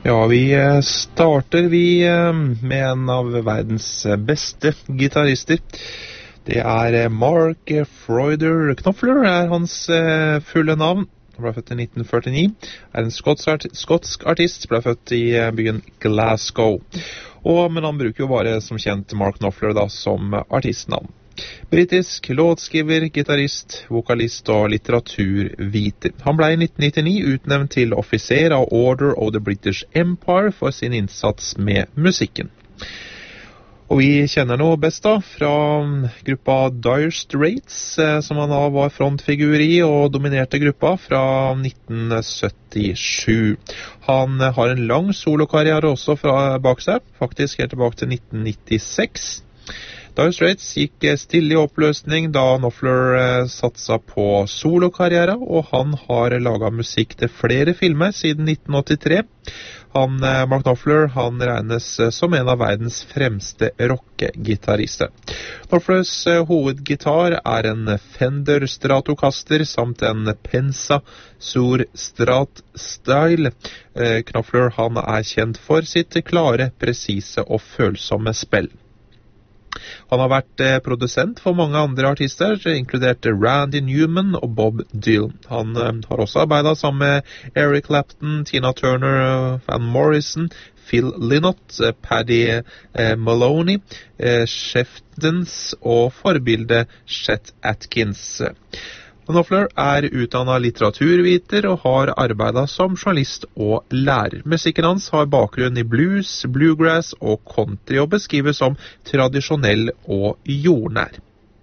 Ja, vi starter med en av verdens beste gitarister. Det Mark Freuder Knopfler, hans fulle navn. Han ble født i 1949, en skotsk artist, ble født i byen Glasgow. Men han bruker jo bare som kjent Mark Knopfler da, som artistnavn. Britisk låtskriver, gitarist, vokalist og litteraturviter. Han ble i 1999 utnevnt til offiser av Order of the British Empire for sin innsats med musikken. Og vi kjenner noe best da fra gruppa Dire Straits, som han da var frontfigur i og dominerte gruppa fra 1977. Han har en lang solokarriere også bak seg, faktisk helt tilbake til 1996. Dire Straits gikk stille i oppløsning da Knopfler satsa på solokarriere, og han har laget musikk til flere filmer siden 1983. Mark Knopfler, han regnes som en av verdens fremste rockegitarister. Knopflers hovedgitar en Fender Stratocaster samt en Pensa Sur Strat Style. Knopfler, han kjent for sitt klare, presise og følsomme spill. Han har vært produsent for mange andre artister, inkludert Randy Newman og Bob Dylan. Han har også arbeidet sammen med Eric Clapton, Tina Turner, Van Morrison, Phil Lynott, Paddy Maloney, Sheftons og forbildet Chet Atkins. Knopfler utdannet litteraturviter og har arbeidet som journalist og lærer. Musikken hans har bakgrunn i blues, bluegrass og country og beskrives som tradisjonell og jordnær.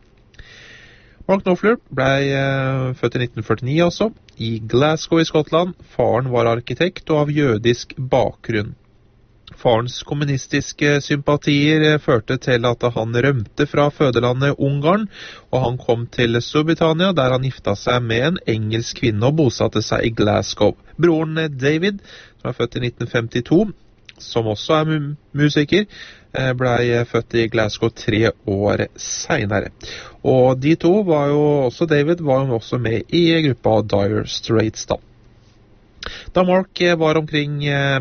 Mark Knopfler ble født i 1949 også, i Glasgow i Skottland. Faren var arkitekt og av jødisk bakgrunn. Farens kommunistiske sympatier førte til at han rømte fra fødelandet Ungarn, og han kom til Storbritannia, der han gifta seg med en engelsk kvinne og bosatte seg i Glasgow. Broren David, som født i 1952, som også musiker, ble født i Glasgow 3 år senere. Og de to David var jo også med i gruppa Dire Straits da. Da Mark var omkring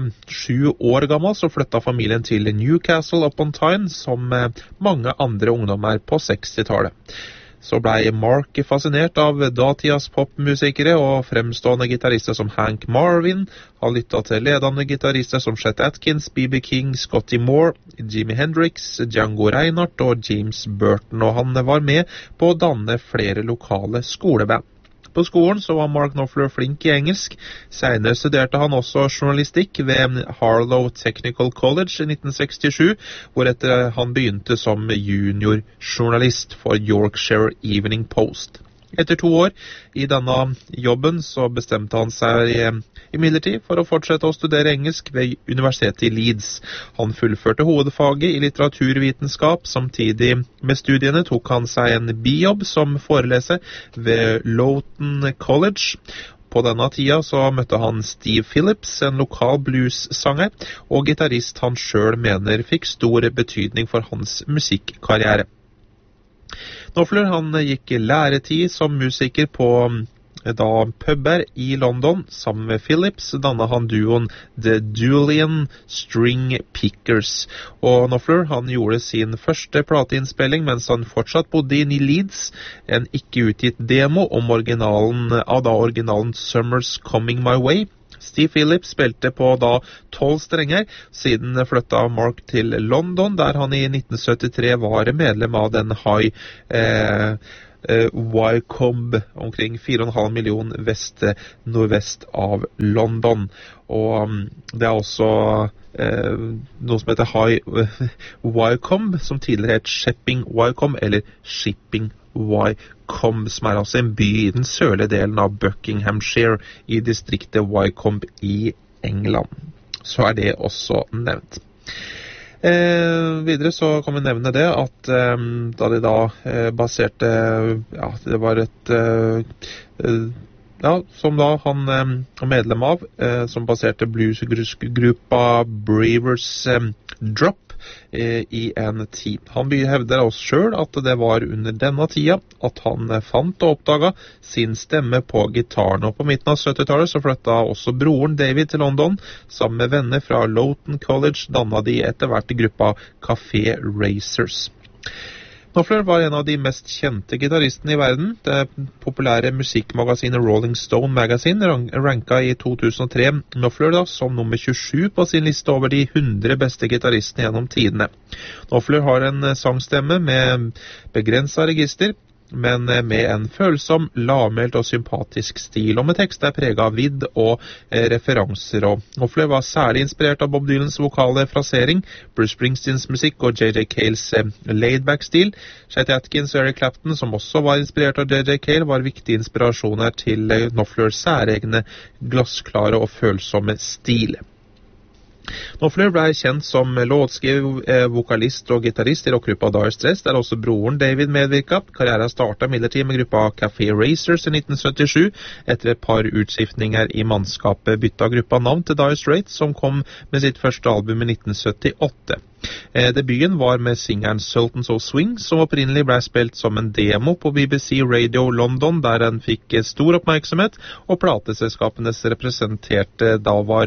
7 år gammel, så flyttet familien til Newcastle upon Tyne, som mange andre ungdommer på 60-tallet. Så ble Mark fascinert av datidas popmusikere og fremstående gitarister som Hank Marvin. Han lyttet til ledende gitarister som Chet Atkins, B.B. King, Scotty Moore, Jimi Hendrix, Django Reinhardt og James Burton, og han var med på å danne flere lokale skoleband. På skolen så var Mark Knopfler flink i engelsk. Senere studerte han også journalistikk ved Harlow Technical College i 1967, hvoretter han begynte som juniorjournalist for Yorkshire Evening Post. Etter 2 år i denne jobben så bestemte han seg imidlertid for å fortsette å studere engelsk ved Universitetet i Leeds. Han fullførte hovedfaget i litteraturvitenskap. Samtidig med studiene tok han seg en bijobb som foreleser ved Loughton College. På denne tida så møtte han Steve Phillips, en lokal blues-sanger, og gitarist han selv mener fikk stor betydning for hans musikkarriere. Knopfler han gikk læretid som musiker på puber i London. Sammen med Phillips dannet han duoen The Julian String Pickers. Og Knopfler han gjorde sin første plateinnspilling mens han fortsatt bodde i Leeds. En ikke utgitt demo om originalen Summer's Coming My Way. Steve Phillips spilte på 12 strenger, siden flyttet Mark til London, der han i 1973 var medlem av den High Wycombe, omkring 4,5 millioner nordvest av London. Og det også noe som heter High Wycombe, som tidligere het Shipping Wycombe, eller Shipping Wycombe, som altså en by i den sørlige delen av Buckinghamshire i distriktet Wycombe i England. Så det også nevnt. Videre så kan vi nevne det at da de baserte, det var et som da han medlem av, som baserte bluesgruppa Brewers Drop, i en tid. Han hevder også selv at det var under denne tida at han fant og oppdaget sin stemme på gitaren. Og på midten av 70-tallet så flyttet også broren David til London. Sammen med venner fra Loughton College dannet de etter hvert gruppa Café Racers. Knopfler var en av de mest kjente gitarristene i verden. Det populære musikkmagasinet Rolling Stone Magazine ranket i 2003 Knopfler som nummer 27 på sin liste over de 100 beste gitarristene gjennom tidene. Knopfler har en sangstemme med begrenset register, men med en følsom, lavmælt og sympatisk stil, og med tekst preget av vidd og referanser. Knopfler var særlig inspirert av Bob Dylans vokale frasering, Bruce Springsteens musikk og J.J. Cales laid-back-stil. Chet Atkins og Eric Clapton, som også var inspirert av J.J. Cale, var viktige inspirasjoner til Knopflers særegne, glassklare og følsomme stil. Knopfler ble kjent som låtskriver, vokalist og gitarrist i rockgruppa Dire Straits, der også broren David medvirket. Karrieren startet midlertid med gruppa Café Racers i 1977. Etter et par utskiftninger i mannskapet bytta gruppa navn til Dire Straits, som kom med sitt første album i 1978. Debuten var med singeren Sultans of Swing, som opprinnelig ble spilt som en demo på BBC Radio London, der den fikk stor oppmerksomhet, og plateselskapenes representerte da var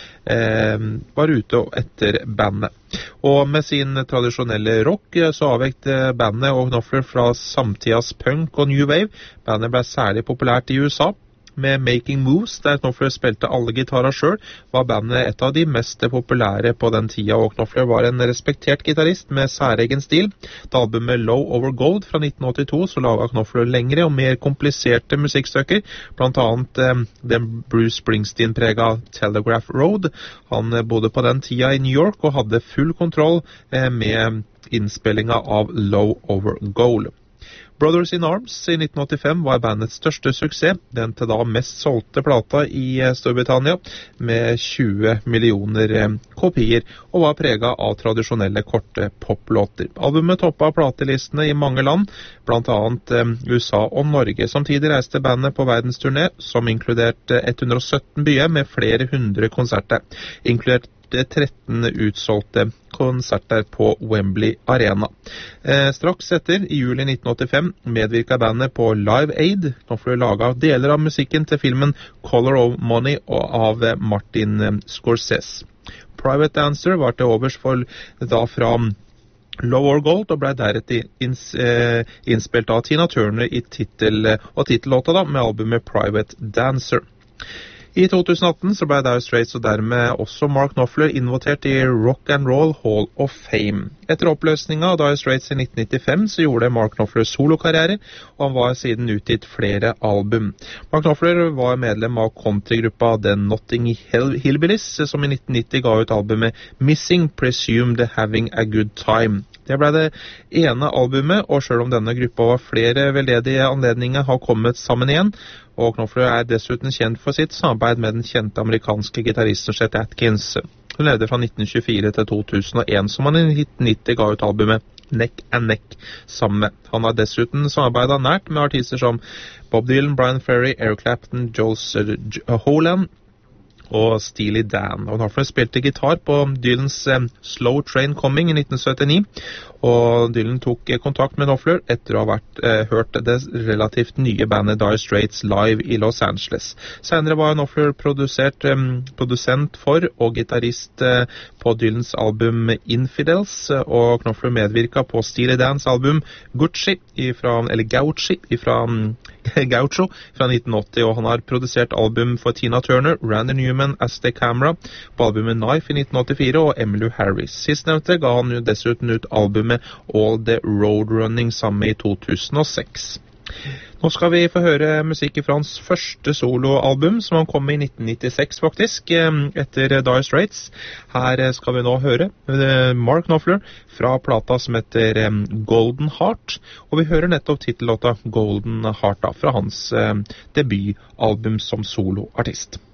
ute etter bandet. Og med sin tradisjonelle rock så avvekte bandet og Knopfler fra samtidas punk og new wave. Bandet ble særlig populært i USA. Med Making Moves, der Knopfler spilte alle gitarer selv, var bandet et av de mest populære på den tida, og Knopfler var en respektert gitarist med særegen stil. Da albumet Low Over Gold fra 1982 så laget Knopfler lengre og mer kompliserte musikkstykker, blant annet den Bruce Springsteen-preget Telegraph Road. Han bodde på den tida i New York og hadde full kontroll med innspillinga av Low Over Gold. Brothers in Arms i 1985 var bandets største suksess, den til da mest solgte plata i Storbritannia, med 20 millioner kopier, og var preget av tradisjonelle korte poplåter. Albumet toppet platelistene i mange land, blant annet USA og Norge. Samtidig reiste bandet på verdensturné, som inkluderte 117 byer med flere hundre konserter, inkludert 13 utsolgte konserter på Wembley Arena. Straks etter, i juli 1985, medvirket bandet på Live Aid. Knopfler laget deler av musikken til filmen Color of Money av Martin Scorsese. Private Dancer var til overs for da fra Low Over Gold, og ble deretter innspilt av Tina Turner i titellåta med albumet Private Dancer. I 2018 så ble Dire Straits og dermed også Mark Knopfler invitert i Rock and Roll Hall of Fame. Etter oppløsningen av Dire Straits i 1995 så gjorde Mark Knopfler solokarriere, og han var siden utgitt flere album. Mark Knopfler var medlem av countrygruppa The Notting Hillbillies, som i 1990 ga ut albumet Missing Presumed Having a Good Time. Det ble det ene albumet, og selv om denne gruppa var flere veldedige anledninger har kommet sammen igjen, og Knopfler dessuten kjent for sitt samarbeid med den kjente amerikanske gitaristen Chet Atkins. Hun levde fra 1924 til 2001, som han i 1990 ga ut albumet Neck and Neck sammen med. Han har dessuten samarbeidet nært med artister som Bob Dylan, Brian Ferry, Eric Clapton, Jules Holland og Steely Dan. Og Knopfler spilte gitar på Dylans Slow Train Coming i 1979, og Dylan tok kontakt med Knopfler etter å ha hørt det relativt nye bandet Dire Straits live i Los Angeles. Senere var Knopfler produsent for og gitarist på Dylans album Infidels, og Knopfler medvirket på Steely Dans album Gaucho fra 1980, og han har produsert album for Tina Turner, Randy Newman, Aztec Camera på albumet Knife i 1984 og Emmylou Harris. Sistnevnte ga han jo dessuten ut albumet All the Roadrunning sammen i 2006. Nå skal vi få høre musikk fra hans første soloalbum, som han kom med i 1996 faktisk, etter Dire Straits. Her skal vi nå høre Mark Knopfler fra plata som heter Golden Heart, og vi hører nettopp titellåta Golden Heart fra hans debutalbum som soloartist.